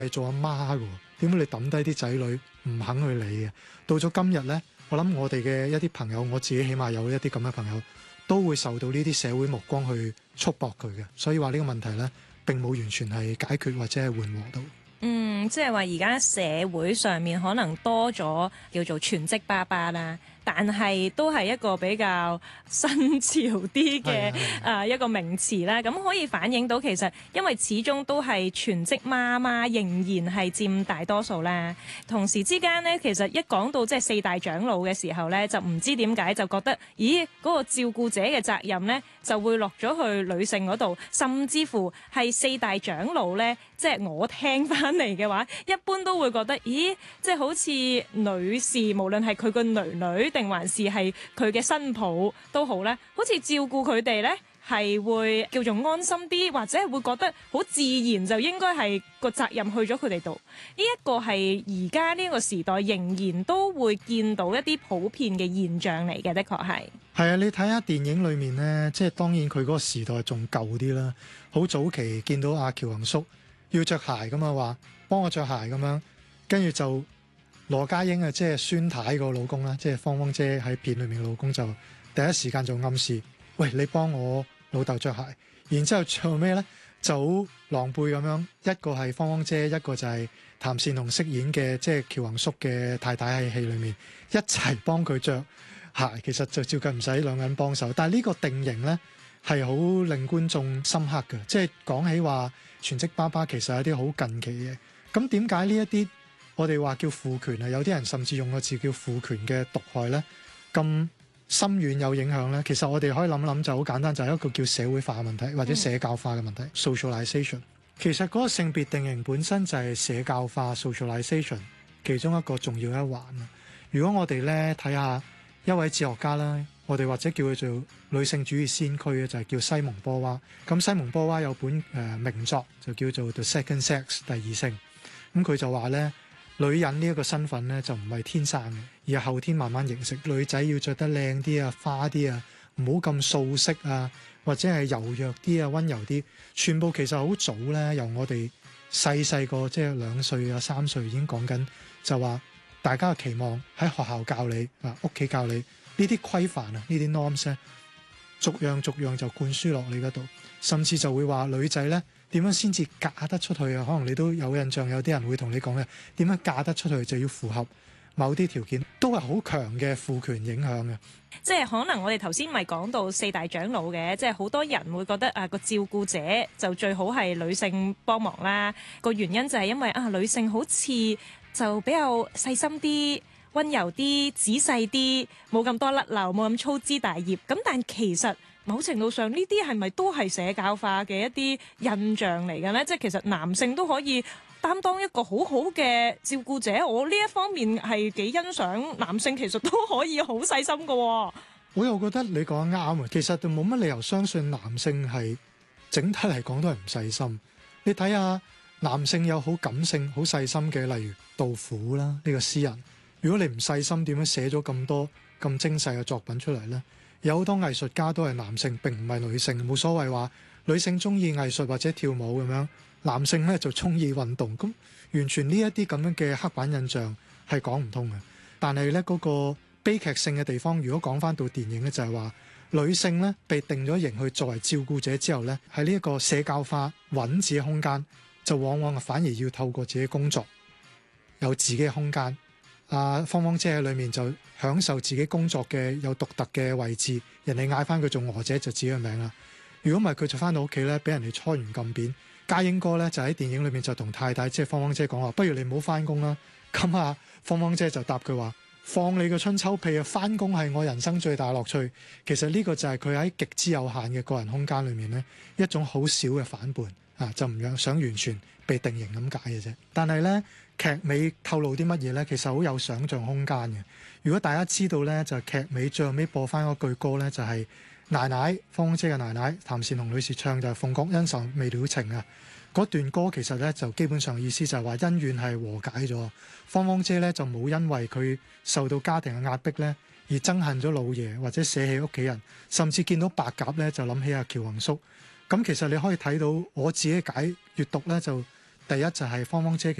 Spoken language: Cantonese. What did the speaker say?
係做阿媽嘅，點解你抌低啲仔女唔肯去理嘅？到咗今日呢，我諗我哋嘅一啲朋友，我自己起碼有一啲咁嘅朋友，都會受到呢啲社會目光去束縛佢嘅，所以話呢個問題呢，並冇完全係解決或者係緩和到。 即係話而家社會上面可能多咗叫做全職爸爸啦，但係都係一個比較新潮啲嘅一個名詞啦。咁可以反映到其實因為始終都係全職媽媽仍然係佔大多數啦。同時之間呢，其實一講到即係四大長老嘅時候呢，就唔知點解就覺得，咦嗰個照顧者嘅責任呢，就會落咗去女性嗰度，甚至乎係四大長老呢，即係我聽翻嚟嘅話，一般都會覺得，咦，即係好似女士，無論係佢個女定還是係佢嘅新抱都好咧，好似照顧佢哋咧係會叫做安心啲，或者係會覺得好自然就應該係個責任去咗佢哋度。呢一個係而家呢個時代仍然都會見到一啲普遍嘅現象嚟嘅，的確係。 係啊，你睇下電影裏面咧，即係當然佢嗰個時代仲舊啲啦。好早期見到阿喬宏叔要着鞋咁啊，話幫我着鞋咁樣，跟住就羅家英啊，即係孫太個老公啦，即係芳芳姐喺片裏面嘅老公，就第一時間就暗示，喂，你幫我老豆着鞋。然之後做咩咧？就好狼狽咁樣，一個係芳芳姐，一個就係譚善紅飾演嘅即係喬宏叔嘅太太喺戲裏面一齊幫佢着鞋。其實就照計唔使兩個人幫手，但係呢個定型咧係好令觀眾深刻嘅。即係講起話全職爸爸其實係一啲好近期嘅。咁點解呢一啲我哋話叫父權啊？有啲人甚至用個字叫父權嘅毒害咧，咁深遠有影響咧？其實我哋可以諗諗，就好簡單，就係一個叫社會化嘅問題或者社教化嘅問題。socialization 其實嗰個性別定型本身就係社教化 socialization 其中一個重要一環啊。如果我哋咧睇下一位哲學家啦，我哋或者叫佢做女性主義先驅嘅，就係叫西蒙波娃。咁西蒙波娃有本名作就叫做 The Second Sex 第二性。咁佢就話咧，女人呢一個身份咧就唔係天生嘅，而係後天慢慢形成。女仔要着得靚啲啊，花啲啊，唔好咁素色啊，或者係柔弱啲啊，溫柔啲，全部其實好早咧，由我哋細個即係2歲啊3歲已經講緊，就話大家嘅期望喺學校教你啊，屋企教你呢啲規範啊，呢啲 norms 咧，逐樣就灌輸落你嗰度，甚至就會話女仔咧點樣先至嫁得出去啊？可能你都有印象，有啲人會同你講嘅，點樣嫁得出去就要符合某啲條件，都係好強嘅父權影響嘅。 即係可能我哋頭先咪講到四大長老嘅，即係好多人會覺得啊個照顧者就最好係女性幫忙啦。個原因就係因為啊女性好似就比較細心啲、溫柔啲、仔細啲，冇咁多甩漏，冇咁粗枝大葉。咁但其實某程度上呢啲係咪都係社教化嘅一啲印象嚟嘅呢？即係其實男性都可以擔當一個好好嘅照顧者。我呢一方面係幾欣賞男性，其實都可以好細心㗎喎。 我又覺得你講得啱啊！其實就冇乜理由相信男性係整體嚟講都係唔細心。你睇下男性有好感性、好細心嘅，例如杜甫啦呢個詩人。如果你唔細心，點樣寫咗咁多咁精細嘅作品出嚟呢？有好多藝術家都係男性，並唔係女性，冇所謂話女性中意藝術或者跳舞咁樣，男性咧就中意運動。咁完全呢一啲咁樣嘅刻板印象係講唔通嘅。但係咧嗰個悲劇性嘅地方，如果講翻到電影咧，就係話女性咧被定咗型去作為照顧者之後咧，喺呢一個社交化揾自己空間，就往往反而要透過自己工作有自己嘅空間。芳芳姐喺裏面就享受自己工作嘅有獨特嘅位置，人哋嗌翻佢做娥姐就自己嘅名啦。如果唔係佢就翻到屋企咧，俾人哋搓完撳扁。家英哥咧就喺電影裏面就同太太即係芳芳姐講話，不如你唔好翻工啦。咁芳芳姐就答佢話：放你個春秋屁啊！翻工係我人生最大樂趣。其實呢個就係佢喺極之有限嘅個人空間裏面咧，一種好少嘅反叛啊，就唔想完全被定型咁解嘅啫。但係咧，劇尾透露啲乜嘢咧？其實好有想像空間嘅。如果大家知道咧，就劇尾最後尾播翻嗰句歌咧，就係奶奶芳芳姐嘅奶奶譚善紅女士唱，就係鳳閣恩仇未了情啊。嗰段歌其實咧就基本上意思就係話恩怨係和解咗。芳芳姐咧就冇因為佢受到家庭嘅壓迫咧而憎恨咗老爺或者捨棄屋企人，甚至見到白鴿咧就諗起阿喬宏叔。咁其實你可以睇到我自己解閱讀咧，就第一就係芳芳姐